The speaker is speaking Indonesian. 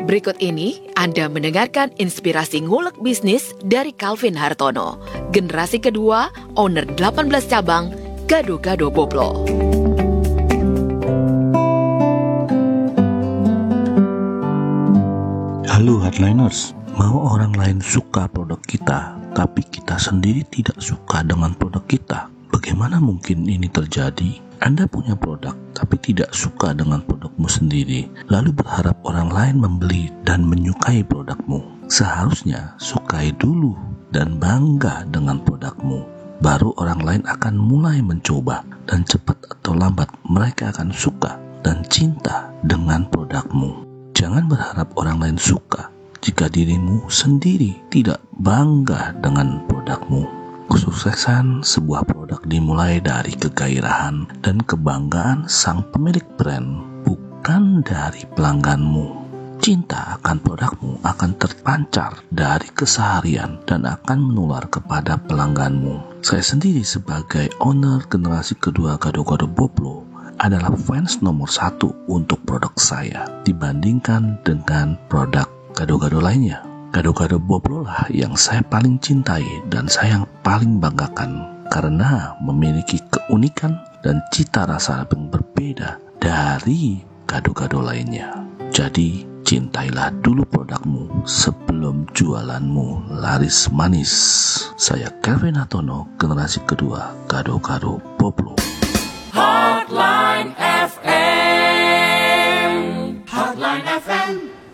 Berikut ini Anda mendengarkan inspirasi ngulek bisnis dari Calvin Hartono, generasi kedua, owner 18 cabang, Gado-Gado Boblo. Halo Hardliners, mau orang lain suka produk kita, tapi kita sendiri tidak suka dengan produk kita. Bagaimana mungkin ini terjadi? Anda punya produk, tapi tidak suka dengan produkmu sendiri, lalu berharap orang lain membeli dan menyukai produkmu. Seharusnya sukai dulu dan bangga dengan produkmu. Baru orang lain akan mulai mencoba, dan cepat atau lambat mereka akan suka dan cinta dengan produkmu. Jangan berharap orang lain suka jika dirimu sendiri tidak bangga dengan produkmu. Kesuksesan sebuah produk dimulai dari kegairahan dan kebanggaan sang pemilik brand, bukan dari pelangganmu. Cinta akan produkmu akan terpancar dari keseharian dan akan menular kepada pelangganmu. Saya sendiri sebagai owner generasi kedua Gado-Gado Boblo adalah fans nomor 1 untuk produk saya dibandingkan dengan produk Gado-Gado lainnya. Gado-Gado Boblo lah yang saya paling cintai dan saya yang paling banggakan karena memiliki keunikan dan cita rasa yang berbeda dari Gado-Gado lainnya. Jadi cintailah dulu produkmu sebelum jualanmu laris manis. Saya Calvin Hartono, generasi kedua Gado-Gado Boblo. Hotline FM. Hotline FM.